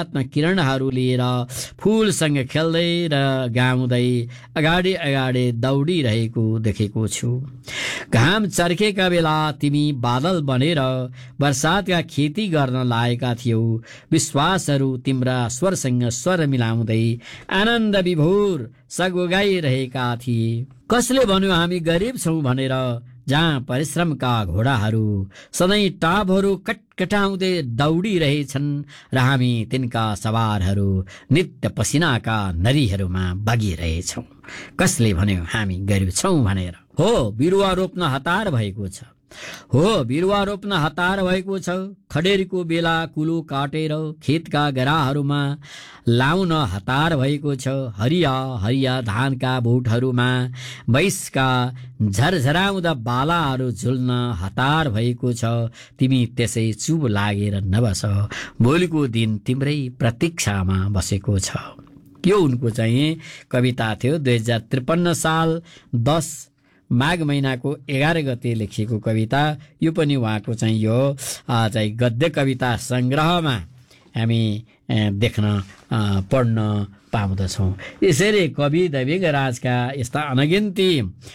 हातमा किरणहरू लिएर फूलसँग खेल्दै र गाउँदै अगाडि अगाडि दौडिरहेको देखेको छु। घाम चर्केका बेला तिमी बादल बनेर बर्सातका खेती गर्न लागेका थियौ। विश्वासहरू तिम्रा स्वरसँग स्वर मिलाउँदै आनन्द विभोर सगुगाइरहेका थिए। कसले भन्यो हामी गरिब छौं भनेर, जहाँ परिश्रमका घोडाहरू सधैँ टापहरू कटकटाउँदै दौडिरहेछन् र हामी तिनका सवारहरू नित्य पसिनाका नदीहरूमा बगिरहेछौँ। कसले भन्यो हामी गरिब छौं भनेर। हो, बिरुवा रोप्न हतार भएको छ। हो, बिरुवा रोप्न हतार भएको छ। खडेरीको बेला कुलो काटेर खेतका गराहरूमा लाउन हतार भएको छ। हरिया हरिया धानका बोटहरूमा बैसका झरझराउँदा बालाहरू झुल्न हतार भएको छ। तिमी त्यसै चुप लागेर नबस, भोलिको दिन तिम्रै प्रतीक्षामा बसेको छ। यो उनको चाहिँ कविता थियो। 2053 साल 10 माघ महिनाको 11 गते लेखिएको कविता। यो पनि उहाँको चाहिँ यो चाहिँ गद्य कविता संग्रहमा हामी देख्न पढ्न पाउँदछौँ। यसरी कवि दैविकराजका यस्ता अनगिन्ती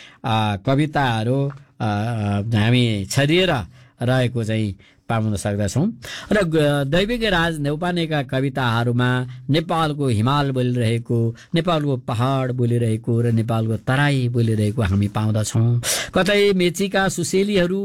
कविताहरू हामी छरिएर रहेको चाहिँ पाउन सक्दछौँ। र दैविकराज न्यौपानेका कविताहरूमा नेपालको हिमाल बोलिरहेको, नेपालको पहाड बोलिरहेको र नेपालको तराई बोलिरहेको हामी पाउँदछौँ। कतै मेचीका सुसेलीहरू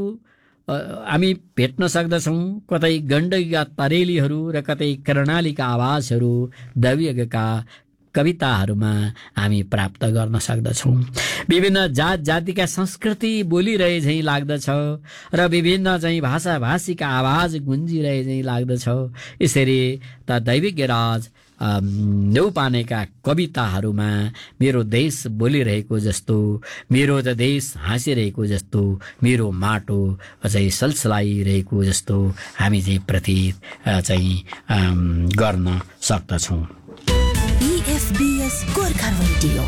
हामी भेट्न सक्दछौँ, कतै गण्डकीका तरेलीहरू र कतै कर्णालीका आवाजहरू दैविकका कविताहरूमा हामी प्राप्त गर्न सक्दछौँ। विभिन्न जात जातिका संस्कृति बोलिरहे झैँ लाग्दछ र विभिन्न चाहिँ भाषा भाषीका आवाज गुन्जिरहे झैँ लाग्दछ। यसरी त दैविकराज न्यौपानेका कविताहरूमा मेरो देश बोलिरहेको जस्तो, मेरो त देश हाँसिरहेको जस्तो, मेरो माटो चाहिँ सलसलाइरहेको जस्तो हामी चाहिँ प्रतीत चाहिँ गर्न सक्दछौँ। EFBS Gorkha radio.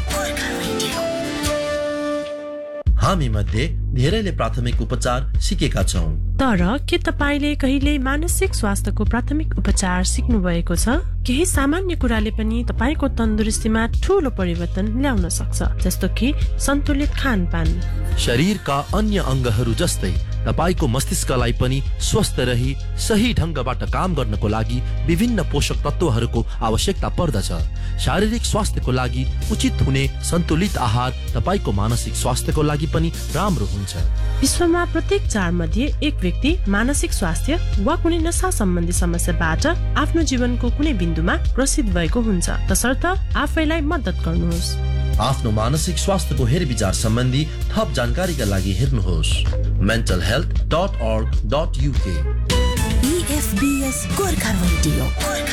हामी मध्ये धेरैले प्राथमिक उपचार सिकेका छौं, तर के तपाईले कहिले मानसिक स्वास्थ्यको प्राथमिक उपचार सिक्नु भएको छ? केही सामान्य कुराले पनि तपाईको तन्दुरुस्तीमा ठूलो परिवर्तन ल्याउन सक्छ, जस्तो कि सन्तुलित खानपान। शरीरका अन्य अंगहरू जस्तै तपाईको मस्तिष्कलाई पनि स्वस्थ रही सही ढंगबाट काम गर्नको लागि विभिन्न पोषक तत्वहरूको आवश्यकता पर्दछ। शारीरिक स्वास्थ्यको लागि उचित हुने सन्तुलित आहार तपाईको मानसिक स्वास्थ्यको लागि पनि राम्रो हुन्छ। विश्वमा प्रत्येक 4 मध्ये 1 व्यक्ति मानसिक स्वास्थ्य वा कुनै नशा सम्बन्धी समस्याबाट आफ्नो जीवनको कुनै बिन्दुमा ग्रसित भएको हुन्छ। तसर्थ आफैलाई मद्दत गर्नुहोस्। आफ्नो मानसिक स्वास्थ्यको हेरविचार सम्बन्धी थप जानकारीका लागि हेर्नुहोस् mentalhealth.org.uk। EFBS Gorkha radio.